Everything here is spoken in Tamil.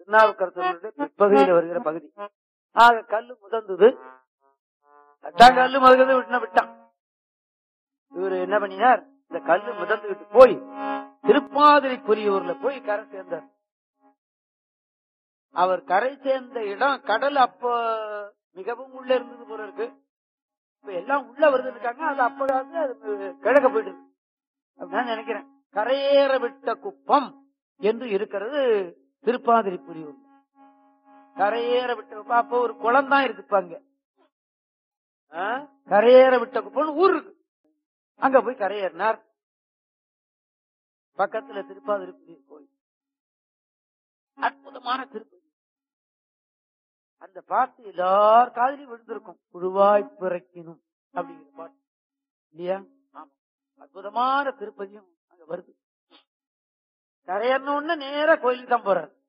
திருநாவுக்கரசருடைய பிற்பகுதியில் வருகிற பகுதி. ஆக கல்லு முதந்தது, கல்லு முதல்ல விட்டான். இவரு என்ன பண்ணினார், இந்த கல்லு முதந்துகிட்டு போய் திருப்பாதிரிப்புலியூர்ல போய் கரை சேர்ந்தார். அவர் கரை சேர்ந்த இடம் கடல் அப்ப மிகவும் உள்ள இருந்தது போல இருக்கு. இப்ப எல்லாம் உள்ள வருதுன்னு அது அப்படாது அது கிழக்க போயிட்டு இருக்கு அப்படின்னு நினைக்கிறேன். கரையேற விட்ட குப்பம் என்று இருக்கிறது திருப்பாதிரிப்புலியூர். கரையேற விட்ட குப்பம், அப்போ ஒரு குளம் தான் இருக்கு அங்க. கரையேற விட்ட குப்பம் ஊர் இருக்கு. அங்க போய் கரையேறினார். பக்கத்துல திருப்பாதிரிப்புலியூர் கோயில், அற்புதமான திருப்பதி. அந்த பாட்டு எல்லார் காதலையும் விழுந்திருக்கும், புழுவாய் பிறக்கினும் அப்படிங்கிற பாட்டு இல்லையா? ஆமா, அற்புதமான திருப்பதியும் அங்க வருது. கரையேறணும்னு நேரா கோயிலுக்கு தான் போறாரு.